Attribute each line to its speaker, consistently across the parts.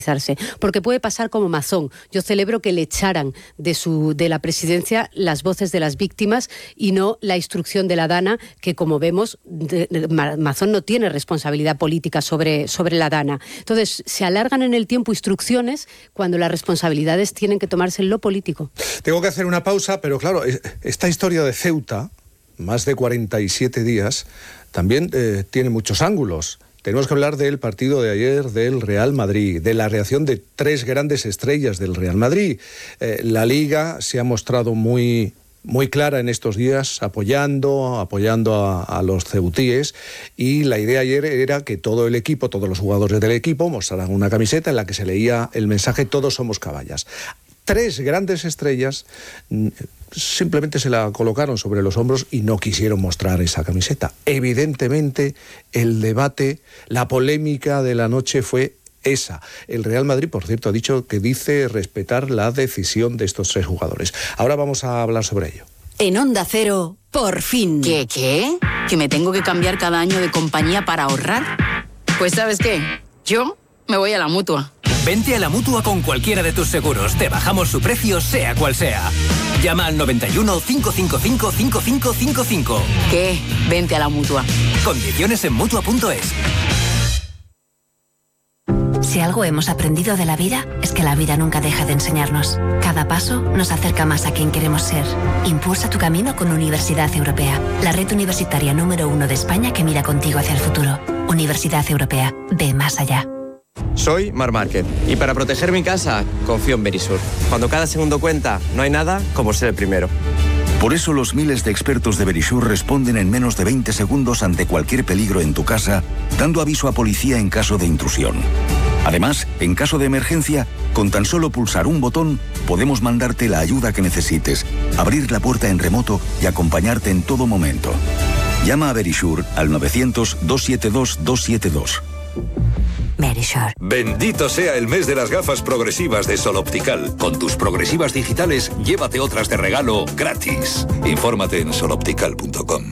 Speaker 1: porque puede pasar como Mazón. Yo celebro que le echaran de la presidencia las voces de las víctimas y no la instrucción de la DANA, que como vemos, Mazón no tiene responsabilidad política sobre la DANA. Entonces, se alargan en el tiempo instrucciones cuando las responsabilidades tienen que tomarse en lo político.
Speaker 2: Tengo que hacer una pausa, pero claro, esta historia de Ceuta, más de 47 días, también tiene muchos ángulos. Tenemos que hablar del partido de ayer del Real Madrid, de la reacción de 3 grandes estrellas del Real Madrid. La Liga se ha mostrado muy clara en estos días, apoyando a los ceutíes, y la idea ayer era que todo el equipo, todos los jugadores del equipo mostraran una camiseta en la que se leía el mensaje "Todos somos caballas". 3 grandes estrellas simplemente se la colocaron sobre los hombros y no quisieron mostrar esa camiseta. Evidentemente, el debate, la polémica de la noche fue esa. El Real Madrid, por cierto, ha dicho que dice respetar la decisión de estos 3 jugadores. Ahora vamos a hablar sobre ello.
Speaker 3: En Onda Cero, por fin.
Speaker 4: ¿Qué? ¿Que me tengo que cambiar cada año de compañía para ahorrar? Pues ¿sabes qué? Yo me voy a la Mutua.
Speaker 5: Vente a la Mutua con cualquiera de tus seguros. Te bajamos su precio, sea cual sea. Llama al 91 555 5555.
Speaker 4: ¿Qué? Vente a la Mutua.
Speaker 5: Condiciones en Mutua.es.
Speaker 6: Si algo hemos aprendido de la vida, es que la vida nunca deja de enseñarnos. Cada paso nos acerca más a quien queremos ser. Impulsa tu camino con Universidad Europea, la red universitaria número 1 de España que mira contigo hacia el futuro. Universidad Europea, ve más allá.
Speaker 7: Soy Mar Márquez y para proteger mi casa confío en Verisur. Cuando cada segundo cuenta, no hay nada como ser el primero.
Speaker 8: Por eso los miles de expertos de Verisur responden en menos de 20 segundos ante cualquier peligro en tu casa, dando aviso a policía en caso de intrusión. Además, en caso de emergencia, con tan solo pulsar un botón, podemos mandarte la ayuda que necesites, abrir la puerta en remoto y acompañarte en todo momento. Llama a Verisur al 900-272-272.
Speaker 6: Verisur.
Speaker 9: Bendito sea el mes de las gafas progresivas de Sol Optical. Con tus progresivas digitales, llévate otras de regalo gratis. Infórmate en soloptical.com.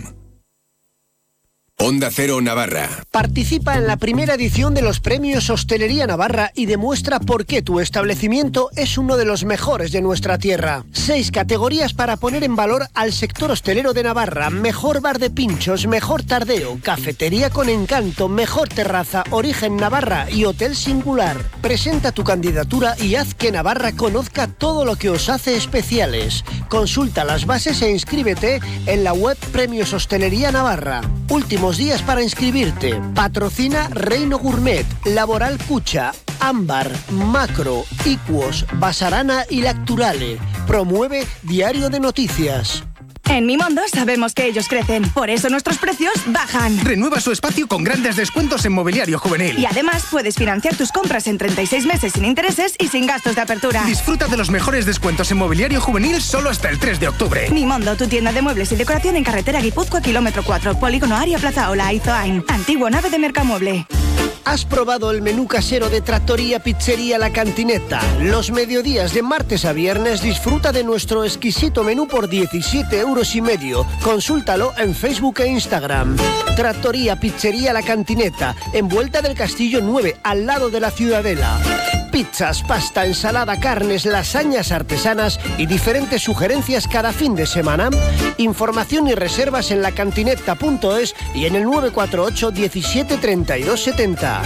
Speaker 10: Onda Cero Navarra.
Speaker 11: Participa en la primera edición de los Premios Hostelería Navarra y demuestra por qué tu establecimiento es uno de los mejores de nuestra tierra. 6 categorías para poner en valor al sector hostelero de Navarra: mejor bar de pinchos, mejor tardeo, cafetería con encanto, mejor terraza, origen Navarra y hotel singular. Presenta tu candidatura y haz que Navarra conozca todo lo que os hace especiales. Consulta las bases e inscríbete en la web Premios Hostelería Navarra. Últimos días para inscribirte. Patrocina Reino Gourmet, Laboral Cucha, Ámbar, Macro, Iquos, Basarana y Lacturale. Promueve Diario de Noticias.
Speaker 12: En Mimondo sabemos que ellos crecen, por eso nuestros precios bajan.
Speaker 13: Renueva su espacio con grandes descuentos en mobiliario juvenil.
Speaker 12: Y además puedes financiar tus compras en 36 meses sin intereses y sin gastos de apertura.
Speaker 13: Disfruta de los mejores descuentos en mobiliario juvenil solo hasta el 3 de octubre.
Speaker 12: Mimondo, tu tienda de muebles y decoración en carretera Guipúzcoa, kilómetro 4, Polígono Aria, Plaza Ola, Izoain. Antiguo nave de Mercamueble.
Speaker 11: ¿Has probado el menú casero de Trattoria Pizzería La Cantineta? Los mediodías de martes a viernes disfruta de nuestro exquisito menú por 17,5 €. Consúltalo en Facebook e Instagram. Trattoria Pizzería La Cantineta, en Vuelta del Castillo 9, al lado de la Ciudadela. Pizzas, pasta, ensalada, carnes, lasañas artesanas y diferentes sugerencias cada fin de semana. Información y reservas en lacantineta.es y en el 948 17 32 70.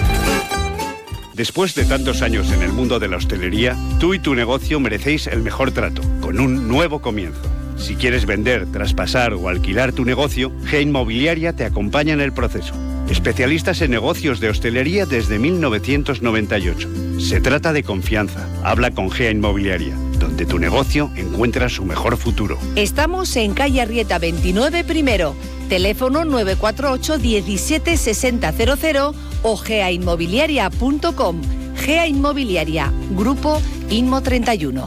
Speaker 14: Después de tantos años en el mundo de la hostelería, tú y tu negocio merecéis el mejor trato, con un nuevo comienzo. Si quieres vender, traspasar o alquilar tu negocio, G Inmobiliaria te acompaña en el proceso. Especialistas en negocios de hostelería desde 1998. Se trata de confianza. Habla con G Inmobiliaria, donde tu negocio encuentra su mejor futuro.
Speaker 15: Estamos en calle Arrieta 29 primero. Teléfono 948 17 60 00 o geainmobiliaria.com. Gea Inmobiliaria, Grupo Inmo 31.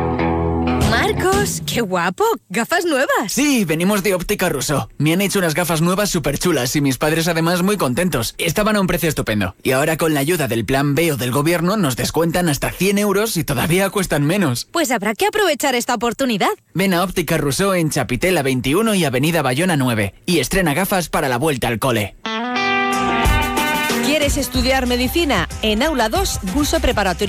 Speaker 16: Marcos, qué guapo, gafas nuevas.
Speaker 17: Sí, venimos de Óptica Rousseau. Me han hecho unas gafas nuevas súper chulas y mis padres además muy contentos. Estaban a un precio estupendo. Y ahora con la ayuda del Plan B o del gobierno nos descuentan hasta 100 € y todavía cuestan menos.
Speaker 16: Pues habrá que aprovechar esta oportunidad.
Speaker 17: Ven a Óptica Rousseau en Chapitela 21 y Avenida Bayona 9 y estrena gafas para la vuelta al cole.
Speaker 15: ¿Quieres ¿Quieres estudiar medicina? En Aula 2, curso preparatorio